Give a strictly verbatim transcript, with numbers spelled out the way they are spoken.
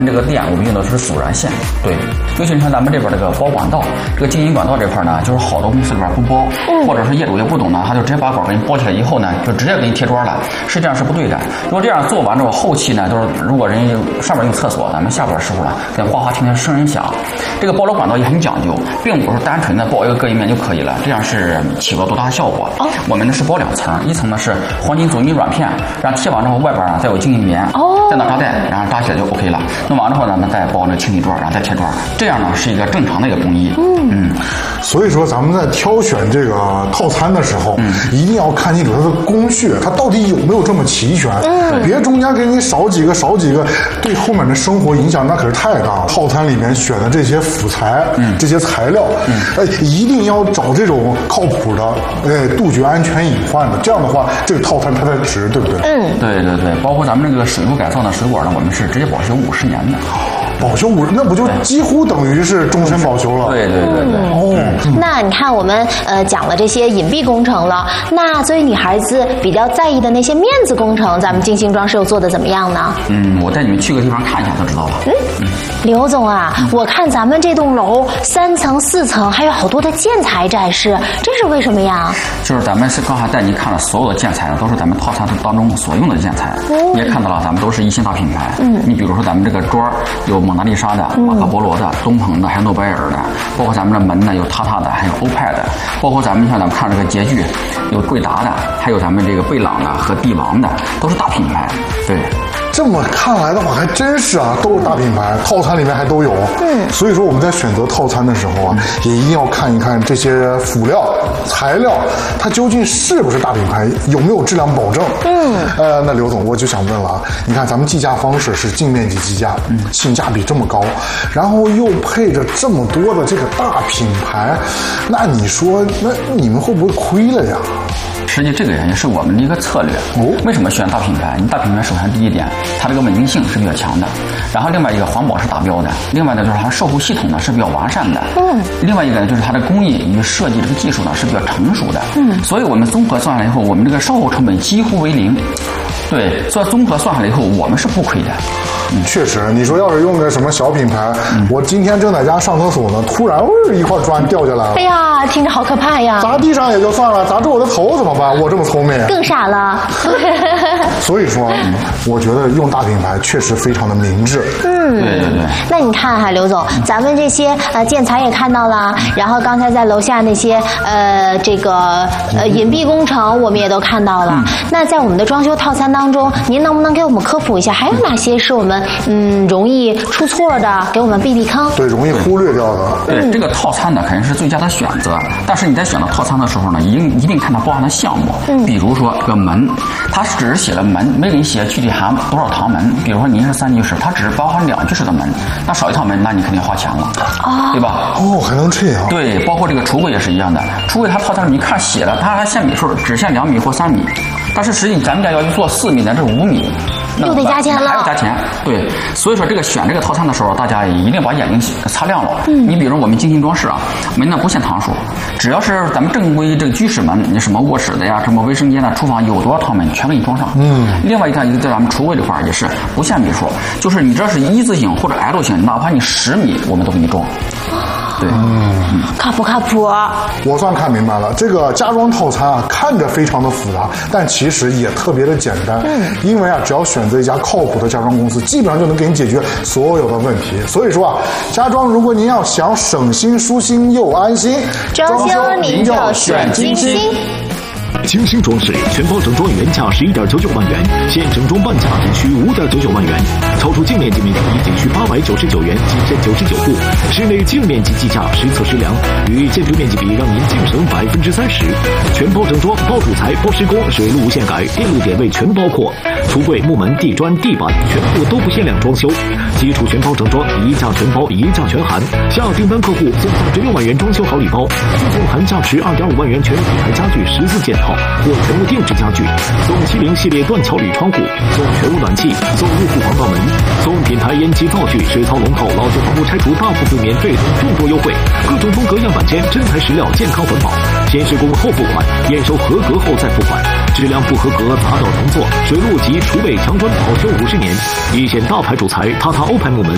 这个电我们用的是阻燃线，对，尤其是像咱们这边这个包管道，这个经营管道这块呢，就是好多公司里边不包，嗯、或者是业主也不懂呢，他就直接把管给你包起来以后呢，就直接给你贴砖了，实际上是不对的。如果这样做完之后，后期呢，就是如果人家上面用厕所，咱们下边师傅呢，跟哗哗听听声音响，这个包楼管道也很讲究，并不是单纯的包一个隔音面就可以了，这样是起不了多大的效果。哦、我们呢是包两层，一层呢是黄金阻尼软片，然后贴完之后外边呢再有静音棉，哦、再拿扎带，然后扎起来就 OK 了。弄完之后呢，那再包那清理砖，然后再贴砖，这样呢是一个正常的一个工艺。嗯嗯， 所以说咱们在挑选这个套餐的时候，嗯、一定要看清楚它的工序，它到底有没有这么齐全。嗯，别中间给你少几个少几个，对后面的生活影响那可是太大了。套餐里面选的这些辅材，嗯，这些材料，嗯，哎，一定要找这种靠谱的，哎，杜绝安全隐患的。这样的话，这个套餐它才值，对不对？ 嗯，对对对，包括咱们这个水路改造的水管呢，我们是直接保修五十年的。 保修五，那不就几乎等于是终身保修了？ 对对对对。 哦，嗯、那你看我们呃讲了这些隐蔽工程了，那作为女孩子比较在意的那些面子工程，咱们精心装饰又做的怎么样呢？ 嗯，我带你们去个地方看一下就知道了。嗯， 嗯刘总啊，嗯、我看咱们这栋楼三层四层还有好多的建材展示，这是为什么呀？ 就是咱们是刚才带您看了所有的建材，都是咱们套餐当中所用的建材。嗯，你也看到了，咱们都是一线大品牌。嗯，你比如说咱们这个砖有蒙娜丽莎的、马可波罗的、东鹏的，还有诺贝尔的，包括咱们的门呢有塔塔的，还有欧派的，包括咱们像咱们看这个洁具，有贵达的，还有咱们这个贝朗的和帝王的，都是大品牌。对。 这么看来的话，还真是啊，都是大品牌，套餐里面还都有。嗯，所以说我们在选择套餐的时候啊，也一定要看一看这些辅料、材料，它究竟是不是大品牌，有没有质量保证。嗯，呃，那刘总，我就想问了啊，你看咱们计价方式是净面积计价，嗯，性价比这么高，然后又配着这么多的这个大品牌，那你说，那你们会不会亏了呀？ 实际这个也是我们的一个策略。哦，为什么选大品牌？你大品牌首先第一点，它这个稳定性是比较强的，然后另外一个环保是达标的，另外呢就是它售后系统呢是比较完善的。嗯，另外一个呢就是它的工艺与设计这个技术呢是比较成熟的。嗯，所以我们综合算下来以后，我们这个售后成本几乎为零。对，所以综合算下来以后，我们是不亏的。 嗯，确实，你说要是用个什么小品牌，嗯、我今天正在家上厕所呢，突然哦一块砖掉下来了， 哎呀，听着好可怕呀！ 砸地上也就算了，砸住我的头怎么办？我这么聪明， 更傻了。 所以说，嗯、我觉得用大品牌确实非常的明智。 嗯，对对对。那你看哈，刘总，咱们这些呃建材也看到了，然后刚才在楼下那些呃这个呃隐蔽工程我们也都看到了。嗯、那在我们的装修套餐当中，您能不能给我们科普一下，还有哪些是我们嗯容易出错的，给我们避避坑？ 对，容易忽略掉的。 对，嗯、这个套餐呢肯定是最佳的选择，但是你在选择套餐的时候呢，一定一定看它包含的项目。嗯，比如说这个门，它只是写了门，没给你写具体含多少堂门。比如说您是三居室，它只是包含两居室的门，那少一套门，那你肯定花钱了，啊，对吧？ 哦，还能这样？ 对，包括这个橱柜也是一样的，橱柜它套餐里你看写了，它还限米数，只限两米或三米，但是实际咱们家要去做四米，乃至五米。 又得加钱了， 还要加钱。对，所以说这个选这个套餐的时候，大家也一定把眼睛擦亮了。嗯，你比如我们精心装饰啊，门呢不限堂数，只要是咱们正规这个居室门，你什么卧室的呀，什么卫生间的、厨房有多少套门，全给你装上。嗯，另外一看，在咱们橱柜这块也是不限米数，就是你这是一字形或者 L 型，哪怕你十米，我们都给你装。对， 嗯，靠谱靠谱。 我算看明白了，这个家装套餐啊，看着非常的复杂，但其实也特别的简单。嗯，因为啊，只要选择一家靠谱的家装公司，基本上就能给你解决所有的问题。所以说啊，家装如果您要想省心、舒心又安心， 装修您就选金星。 精心装饰全包整装原价十一点九九万元，现整装半价仅需五点九九万元，超出净面积面积仅需八百九十九元，仅限九十九户。室内净面积计价实测实量，与建筑面积比让您净省百分之三十。全包整装，包主材、包施工、水路无限改，电路点位全包括。橱柜、木门、地砖、地板全部都不限量装修。基础全包整装，一价全包，一价全含。下订单客户送三十六万元装修好礼包，附送含价值二点五万元全品牌家具十四件套或全屋定制家具，送七零系列断桥铝窗户，送全屋暖气，送入户防盗门，送品牌烟机灶具、水槽龙头、老旧房屋拆除大部分免税等众多优惠，各种风格样板间，真材实料，健康环保，先施工后付款，验收合格后再付款，质量不合格砸倒重做，水路及厨卫墙砖保修五十年，一线大牌主材，塔塔欧派木门